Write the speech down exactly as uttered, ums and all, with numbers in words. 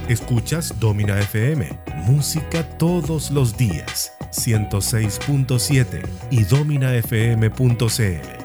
Escuchas Domina F M, música todos los días, ciento seis punto siete y domina f m punto c l.